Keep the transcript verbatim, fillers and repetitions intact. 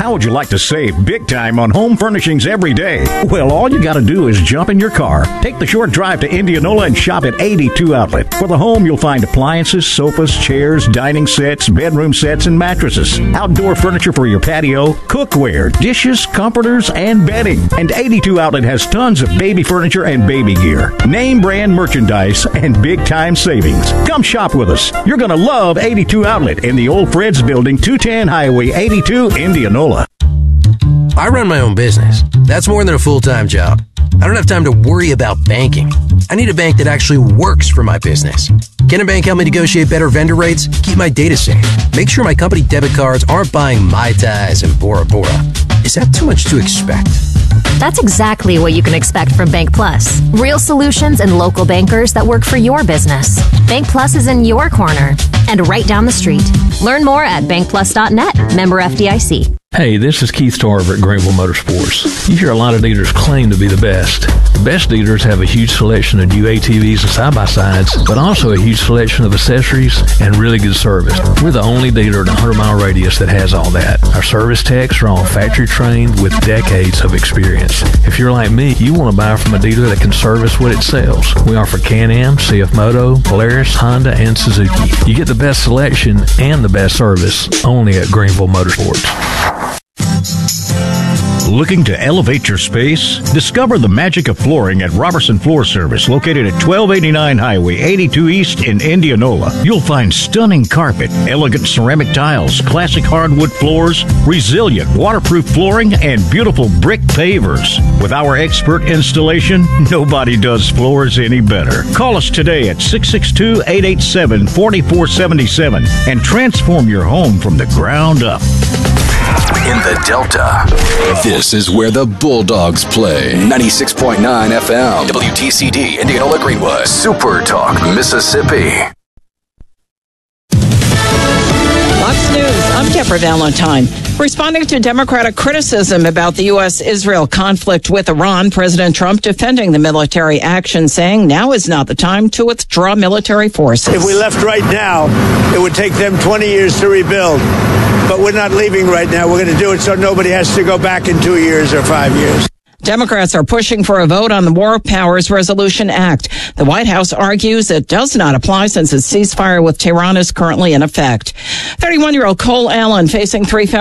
How would you like to save big time on home furnishings every day? Well, all you got to do is jump in your car, take the short drive to Indianola, and shop at eighty-two Outlet. For the home, you'll find appliances, sofas, chairs, dining sets, bedroom sets, and mattresses. Outdoor furniture for your patio, cookware, dishes, comforters, and bedding. And eighty-two Outlet has tons of baby furniture and baby gear. Name brand merchandise and big time savings. Come shop with us. You're going to love eighty-two Outlet in the Old Fred's Building, two ten Highway eighty-two, Indianola. I run my own business. That's more than a full-time job. I don't have time to worry about banking. I need a bank that actually works for my business. Can a bank help me negotiate better vendor rates? Keep my data safe. Make sure my company debit cards aren't buying Mai Tais and Bora Bora. Is that too much to expect? That's exactly what you can expect from Bank Plus. Real solutions and local bankers that work for your business. Bank Plus is in your corner and right down the street. Learn more at bank plus dot net. Member F D I C. Hey, this is Keith Tarver at Greenville Motorsports. You hear a lot of dealers claim to be the best. The best dealers have a huge selection of new A T Vs and side-by-sides, but also a huge selection of accessories and really good service. We're the only dealer in a hundred mile radius that has all that. Our service techs are all factory trained with decades of experience. If you're like me, you want to buy from a dealer that can service what it sells. We offer Can-Am, C F Moto, Polaris, Honda, and Suzuki. You get the best selection and the best service only at Greenville Motorsports. Looking to elevate your space? Discover the magic of flooring at Robertson Floor Service, located at twelve eighty-nine Highway eighty-two East in Indianola. You'll find stunning carpet, elegant ceramic tiles, classic hardwood floors, resilient waterproof flooring, and beautiful brick pavers. With our expert installation, nobody does floors any better. Call us today at six six two, eight eight seven, four four seven seven and transform your home from the ground up. In the Delta, this is where the Bulldogs play. ninety-six point nine F M, W T C D, Indianola Greenwood, Super Talk, Mississippi. Fox News, I'm Deborah Valentine. Responding to Democratic criticism about the U S Israel conflict with Iran, President Trump defending the military action, saying now is not the time to withdraw military forces. If we left right now, it would take them twenty years to rebuild. But we're not leaving right now. We're going to do it so nobody has to go back in two years or five years. Democrats are pushing for a vote on the War Powers Resolution Act. The White House argues it does not apply since a ceasefire with Tehran is currently in effect. thirty-one-year-old Cole Allen facing three federal